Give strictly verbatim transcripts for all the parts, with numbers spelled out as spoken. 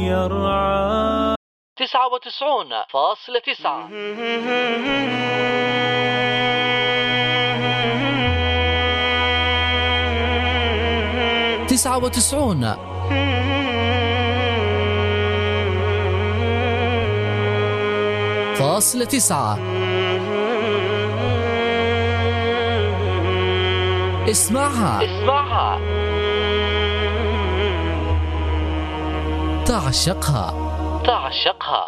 يرعى تسعة وتسعون فاصلة تسعة. تسعة وتسعون فاصلة تسعة. اسمعها اسمعها تعشقها تعشقها.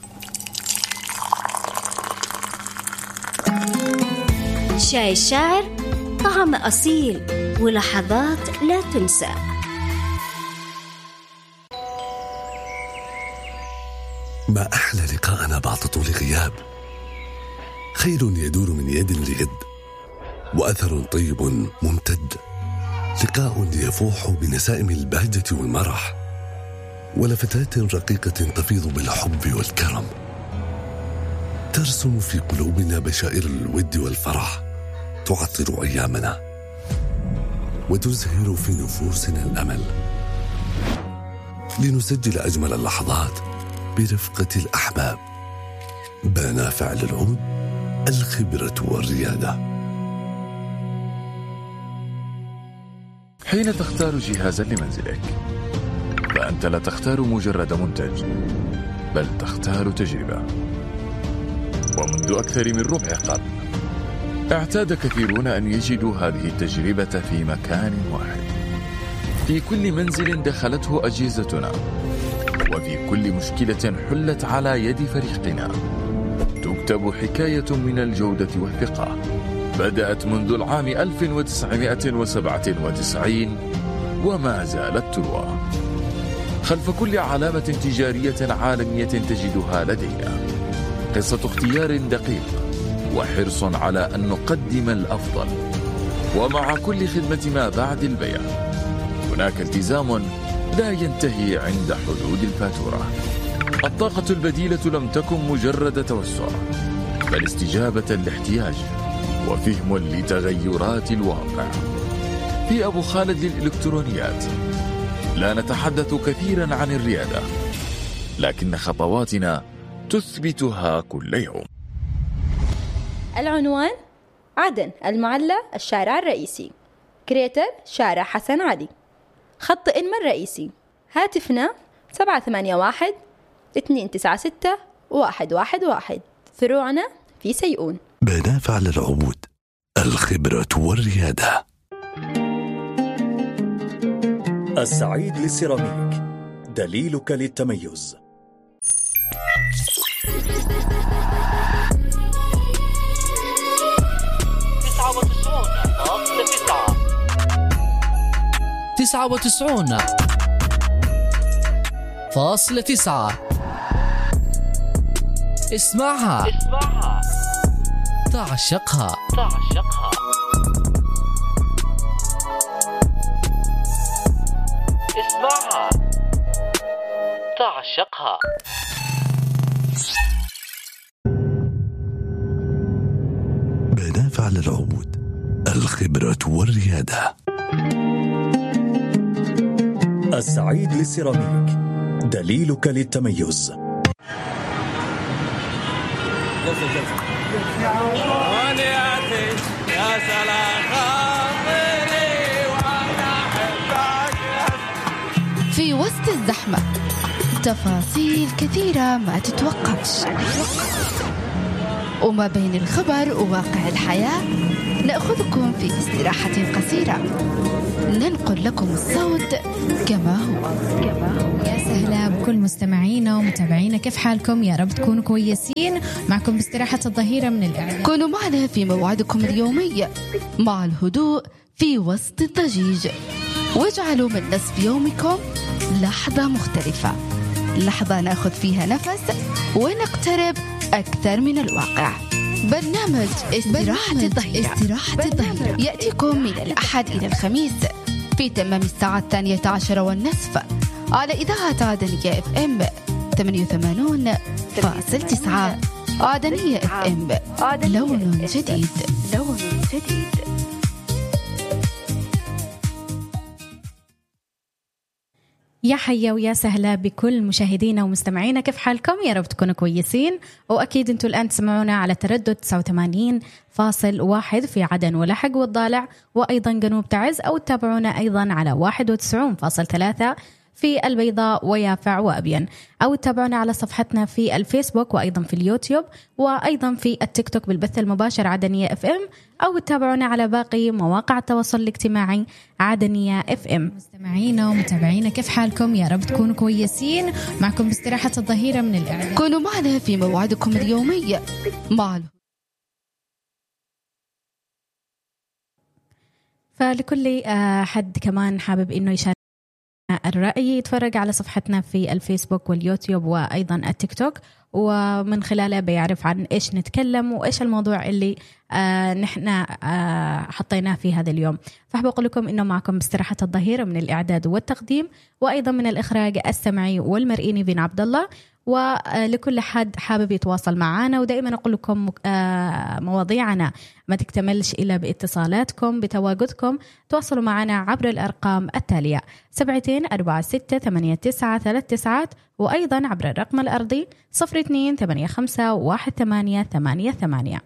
شاي الشاعر طعم أصيل ولحظات لا تنسى. ما أحلى لقاءنا بعد طول غياب، خير يدور من يد لغد، وأثر طيب ممتد، لقاء يفوح بنسائم البهجة والمرح، ولفتات رقيقة تفيض بالحب والكرم، ترسم في قلوبنا بشائر الود والفرح، تعطر أيامنا وتزهر في نفوسنا الأمل، لنسجل أجمل اللحظات برفقة الأحباب. بان فعل العود، الخبرة والريادة. حين تختار جهازا لمنزلك فأنت لا تختار مجرد منتج، بل تختار تجربة. ومنذ أكثر من ربع قرن اعتاد كثيرون أن يجدوا هذه التجربة في مكان واحد، في كل منزل دخلته أجهزتنا، وفي كل مشكلة حلت على يد فريقنا تكتب حكاية من الجودة والثقة بدأت منذ العام ألف وتسعمائة وسبعة وتسعين وما زالت تروى. خلف كل علامة تجارية عالمية تجدها لدينا قصة اختيار دقيق وحرص على أن نقدم الأفضل، ومع كل خدمة ما بعد البيع هناك التزام لا ينتهي عند حدود الفاتورة. الطاقة البديلة لم تكن مجرد توسع، بل استجابة لاحتياج وفهم لتغيرات الواقع. في أبو خالد للإلكترونيات لا نتحدث كثيرا عن الريادة، لكن خطواتنا تثبتها كل يوم. العنوان: عدن المعلى الشارع الرئيسي. كريتر شارع حسن علي. خط إنما الرئيسي. هاتفنا سبعة ثمانية واحد اثنين تسعة ستة واحد واحد واحد. فروعنا في سيئون. بان فعل العبود، الخبرة والريادة. السعيد للسيراميك، دليلك للتميز. تسعة وتسعون فاصلة تسعة. اسمعها اسمعها تعشقها تعشقها. اسمعها تعشقها. بان فعل العبود، الخبرة والريادة. السعيد للسيراميك، دليلك للتميز. في وسط الزحمة تفاصيل كثيرة ما تتوقفش، وما بين الخبر وواقع الحياة نأخذكم في استراحة قصيرة ننقل لكم الصوت كما هو. كما هو. يا سهلا بكل مستمعينا ومتابعينا، كيف حالكم؟ يا رب تكونوا كويسين. معكم باستراحة الظهيرة من الإعلام. كونوا معنا في موعدكم اليومي مع الهدوء في وسط الضجيج، واجعلوا من نصف يومكم لحظة مختلفة، لحظة نأخذ فيها نفس ونقترب أكثر من الواقع. برنامج استراحة الظهيرة استراحة الظهيرة يأتيكم من الأحد إلى الخميس في تمام الساعة الثانية عشرة والنصف على إذاعة عدنية اف ام ثمانية وثمانين فاصل تسعة. عدنية اف ام، لون جديد. لون جديد. يا حيا ويا سهلا بكل مشاهدينا ومستمعينا، كيف حالكم؟ يا رب تكونوا كويسين. وأكيد أنتوا الآن تسمعونا على تردد تسعة وثمانين فاصل واحد في عدن ولحق والضالع وأيضا جنوب تعز، أو تتابعونا أيضا على واحد وتسعين فاصل ثلاثة في البيضاء ويافع وأبين، أو تتابعونا على صفحتنا في الفيسبوك وأيضا في اليوتيوب وأيضا في التيك توك بالبث المباشر عدنية اف ام، أو تتابعونا على باقي مواقع التواصل الاجتماعي عدنية اف ام. مستمعينا ومتابعينا كيف حالكم؟ يا رب تكونوا كويسين. معكم باستراحة الظهيرة من الإعلام. كونوا معنا في موعدكم اليومي مع فلكل حد كمان حابب إنه يشارك الرأي يتفرج على صفحتنا في الفيسبوك واليوتيوب وأيضا التيك توك، ومن خلاله بيعرف عن إيش نتكلم وإيش الموضوع اللي آه نحن آه حطيناه في هذا اليوم. فأحب أقول لكم إنه معكم باستراحة الظهيرة من الإعداد والتقديم وأيضا من الإخراج السمعي والمرئيني بن عبد الله. ولكل حد حابب يتواصل معنا، ودائما أقول لكم مواضيعنا ما تكتملش إلا باتصالاتكم بتواجدكم. تواصلوا معنا عبر الأرقام التالية سبعتين أربعة ستة ثمانية تسعة ثلاث تسعات، وأيضا عبر الرقم الأرضي صفر اثنين ثمانية خمسة واحد ثمانية ثمانية ثمانية.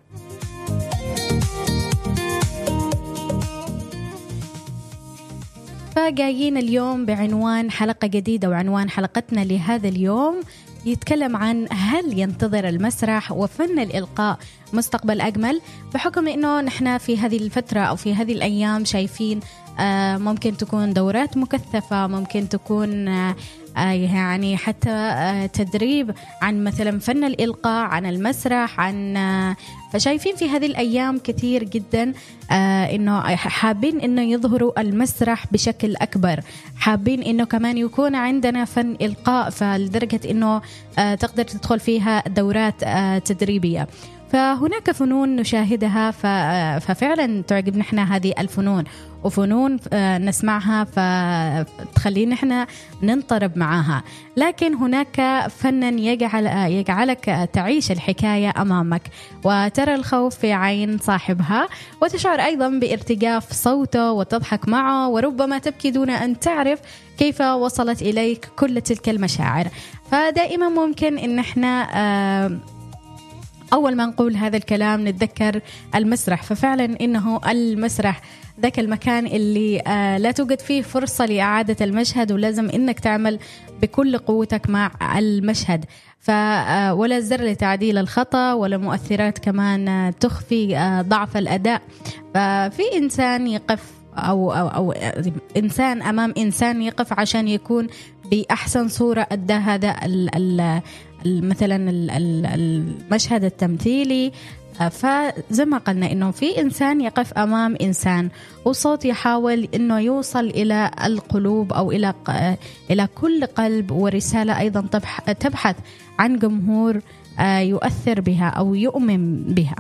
فجايين اليوم بعنوان حلقة جديدة، وعنوان حلقتنا لهذا اليوم يتكلم عن هل ينتظر المسرح وفن الإلقاء مستقبل أجمل، بحكم إنه نحن في هذه الفترة أو في هذه الأيام شايفين ممكن تكون دورات مكثفة، ممكن تكون يعني حتى تدريب عن مثلا فن الإلقاء، عن المسرح، عن فشايفين في هذه الأيام كثير جدا إنه حابين إنه يظهروا المسرح بشكل أكبر، حابين إنه كمان يكون عندنا فن إلقاء، فلدرجة إنه تقدر تدخل فيها دورات تدريبية. فهناك فنون نشاهدها ففعلا تعجبنا احنا هذه الفنون، وفنون نسمعها فتخلينا احنا ننطرب معها، لكن هناك فنن يجعل يجعلك تعيش الحكاية أمامك وترى الخوف في عين صاحبها، وتشعر أيضا بارتجاف صوته وتضحك معه، وربما تبكي دون أن تعرف كيف وصلت إليك كل تلك المشاعر. فدائما ممكن إن احنا آه أول ما نقول هذا الكلام نتذكر المسرح، ففعلا إنه المسرح ذاك المكان اللي آه لا توجد فيه فرصة لإعادة المشهد، ولازم إنك تعمل بكل قوتك مع المشهد، ف آه ولا زر لتعديل الخطأ ولا مؤثرات كمان آه تخفي آه ضعف الأداء. ففي إنسان يقف أو, أو, أو إنسان أمام إنسان يقف عشان يكون بأحسن صورة أدى هذا ال ال مثلا المشهد التمثيلي. فزي ما قلنا إنه في إنسان يقف أمام إنسان، وصوت يحاول إنه يوصل إلى القلوب أو إلى إلى كل قلب، ورسالة أيضا تبحث عن جمهور يؤثر بها أو يؤمن بها.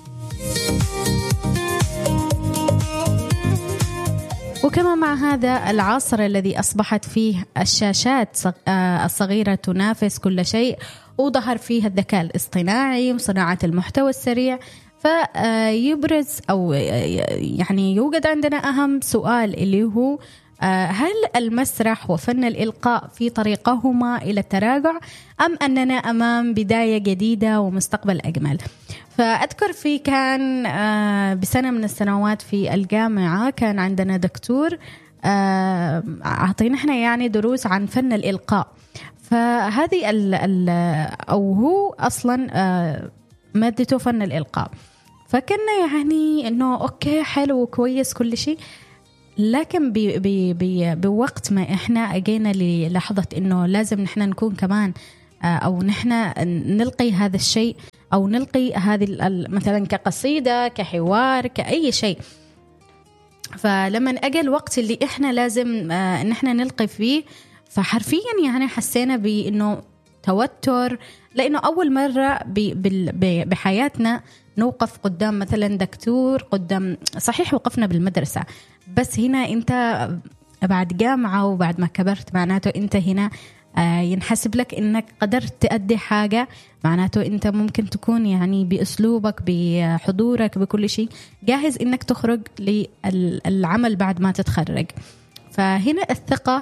وكما مع هذا العصر الذي أصبحت فيه الشاشات الصغيرة تنافس كل شيء، وظهر فيه الذكاء الاصطناعي وصناعة المحتوى السريع، فيبرز أو يعني يوجد عندنا أهم سؤال اللي هو هل المسرح وفن الإلقاء في طريقهما إلى التراجع، أم أننا أمام بداية جديدة ومستقبل أجمل؟ فأذكر في كان بسنة من السنوات في الجامعة كان عندنا دكتور أعطينا إحنا يعني دروس عن فن الإلقاء، فهذه ال ال أو هو أصلا مادته فن الإلقاء، فكنا يعني إنه أوكي حلو وكويس كل شيء، لكن بي بي بي بوقت ما إحنا أجينا للحظة إنه لازم نحن نكون كمان أو نحن نلقي هذا الشيء أو نلقي هذه مثلا كقصيدة كحوار كأي شيء، فلما أجى الوقت اللي إحنا لازم إن إحنا نلقي فيه، فحرفيا يعني حسينا بإنه توتر، لأنه أول مرة بحياتنا نوقف قدام مثلا دكتور، قدام صحيح وقفنا بالمدرسة، بس هنا أنت بعد جامعة وبعد ما كبرت معناته أنت هنا ينحسب لك إنك قدرت تأدي حاجة، معناته أنت ممكن تكون يعني بأسلوبك بحضورك بكل شيء جاهز إنك تخرج للعمل بعد ما تتخرج. فهنا الثقة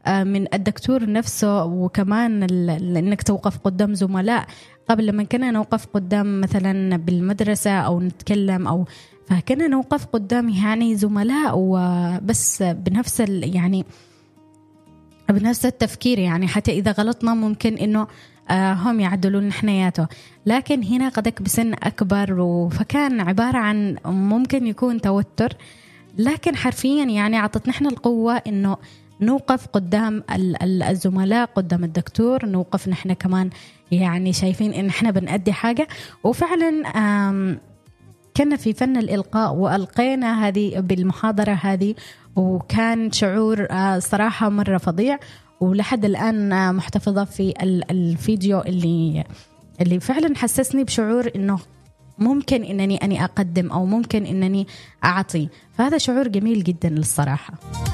من الدكتور نفسه، وكمان انك توقف قدام زملاء. قبل لما كنا نوقف قدام مثلا بالمدرسة او نتكلم او فكنا نوقف قدام يعني زملاء وبس بنفس يعني بنفس التفكير، يعني حتى إذا غلطنا ممكن إنه آه هم يعدلون حنياته. لكن هنا قدك بسن أكبر، فكان عبارة عن ممكن يكون توتر، لكن حرفيا يعني عطتنا احنا القوة إنه نوقف قدام الزملاء، قدام الدكتور، نوقف نحن كمان يعني شايفين إن احنا بنأدي حاجة. وفعلا كنا في فن الإلقاء وألقينا هذه بالمحاضرة هذه، وكان شعور صراحة مرة فظيع، ولحد الآن محتفظة في الفيديو اللي اللي فعلا حسسني بشعور إنه ممكن إنني أني أقدم أو ممكن إنني أعطي، فهذا شعور جميل جدا للصراحة.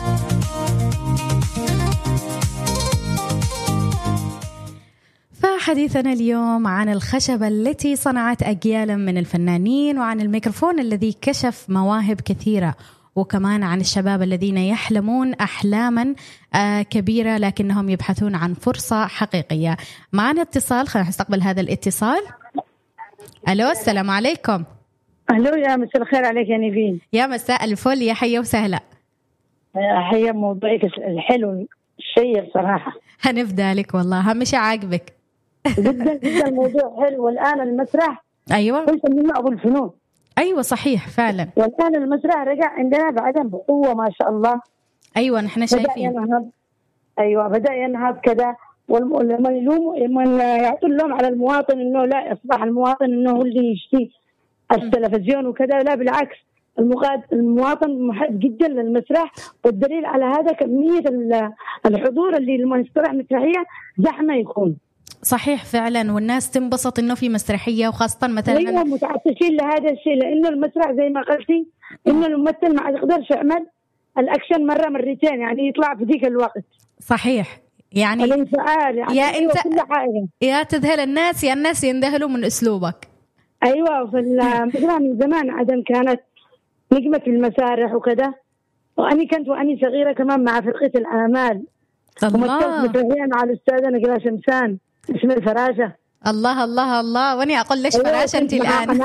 فحديثنا اليوم عن الخشبة التي صنعت أجيالا من الفنانين، وعن الميكروفون الذي كشف مواهب كثيرة، وكمان عن الشباب الذين يحلمون أحلاما كبيرة لكنهم يبحثون عن فرصة حقيقية. معنا اتصال، خلينا نستقبل هذا الاتصال. ألو، السلام عليكم. ألو، يا مساء الخير عليك يا نيفين. يا مساء الفل، يا حيا وسهلا. حيا، موضوعك الحلو الشيء صراحة. هنبدأ لك والله، همش عاجبك جدا جدا. الموضوع حلو. والآن المسرح أيوة كنت من أبو الفنون. أيوة صحيح فعلا. والآن المسرح رجع عندنا بعدين بقوة ما شاء الله. أيوة نحن شايفين. أيوة بدأ ينهض كذا. ولما يلوم من يعطوا اللوم على المواطن إنه لا يصبح المواطن إنه هو اللي يشتي التلفزيون وكذا، لا بالعكس، المواطن محب جدا للمسرح. والدليل على هذا كمية الحضور اللي لما يسترح مسرحية زحمة يكون. صحيح فعلا، والناس تنبسط إنه في مسرحية، وخاصة مثلا أيوة متعطشين لهذا الشيء، لأنه المسرح زي ما قلتي إنه الممثل ما يقدرش يعمل الأكشن مرة مرتين، يعني يطلع في ذيك الوقت. صحيح، يعني الانفعال يعني يا أيوة أنت كل حاجة. يا تذهل الناس يا الناس ينذهلوا من أسلوبك. أيوة، في المسرح من زمان عدم كانت نجمة في المسارح وكذا. وأني كنت وأني صغيرة كمان مع فرقة الآمال. الله. ومثلت مع الأستاذة نجلاء شمسان اسم الفراشة. الله الله الله، وأني أقول ليش فراشة أنت الآن.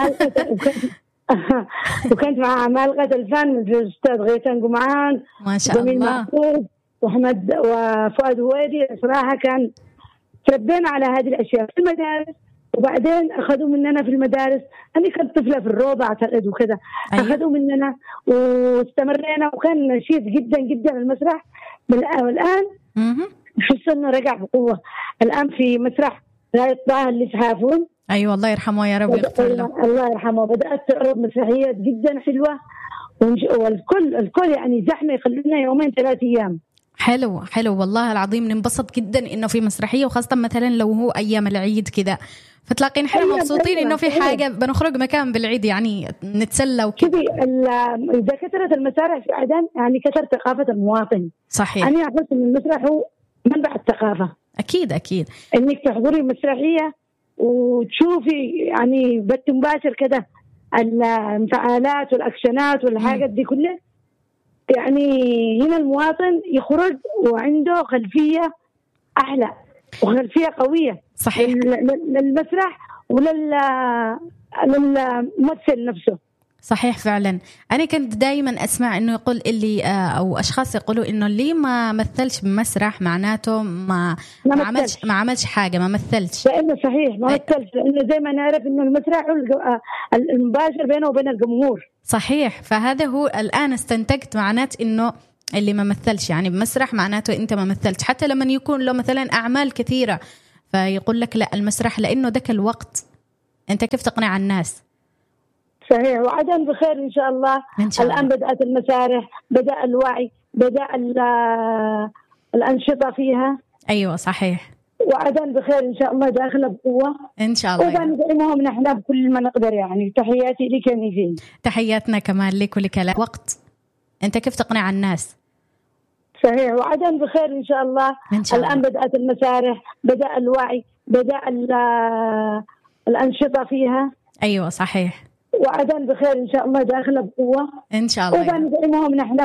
وكنت مع عمالقة الفن الأستاذ غيثان قمعان ما شاء الله، وأحمد وفؤاد هويدي. صراحة كان تربينا على هذه الأشياء في المدارس، وبعدين أخذوا مننا في المدارس. أنا كنت طفلة في الروضة أعتقد وكذا. أيوة. أخذوا مننا واستمرينا، وكان نشيط جدا جدا المسرح. والآن حس إنه رجع بقوة. الآن في مسرح راية طه اللي يسحافون. أيوة الله يرحمه يا رب يغفر له. الله يرحمه. بدأت تعرض مسرحيات جدا حلوة، والكل الكل يعني زحمة يخلونا يومين ثلاث أيام. حلو حلو والله العظيم، ننبسط جدا إنه في مسرحية، وخاصة مثلا لو هو أيام العيد كذا، فتلاقين احنا أيوة مبسوطين أيوة إنه في حاجة أيوة. بنخرج مكان بالعيد يعني نتسلى وكذا. إذا كثرت المسارح في عدن يعني كثر ثقافة المواطن. صحيح. أنا أحس إن المسرح هو منبع الثقافة. أكيد أكيد. إنك تحضري مسرحية وتشوفي يعني بث مباشر كذا الانفعالات والأكشنات والحاجات دي كلها، يعني هنا المواطن يخرج وعنده خلفية أحلى وخلفية قوية. صحيح. للمسرح وللممثل نفسه. صحيح فعلا. أنا كنت دائما أسمع إنه يقول اللي أو أشخاص يقولوا إنه اللي ما مثلش بمسرح معناته ما ما, ما عملش ما عملش حاجة، ما مثلش. لأنه صحيح ما مثلش، لأنه زي ما نعرف إنه المسرح المباشر بينه وبين الجمهور. صحيح. فهذا هو الآن استنتجت معنات إنه اللي ما مثلش يعني بمسرح معناته أنت ما مثلت. حتى لما يكون له مثلا أعمال كثيرة فيقول لك لا المسرح لأنه ذاك الوقت أنت كيف تقنع الناس. صحيح. وعدن بخير إن شاء الله. إن شاء الله. الآن بدأت المسارح، بدأ الوعي، بدأ الأنشطة فيها. أيوة صحيح. وعدن بخير إن شاء الله، داخلة بقوة إن شاء الله. وبندعمهم نحن بكل ما نقدر يعني. تحياتي لك يا نيفين. تحياتنا كمان لك ولك. وقت أنت كيف تقنع الناس. صحيح. وعدن بخير إن شاء الله. إن شاء الله. الآن بدأت المسارح، بدأ الوعي، بدأ الأنشطة فيها. أيوة صحيح. وعدن بخير إن شاء الله، داخلة بقوة إن شاء الله. وبندعمهم نحن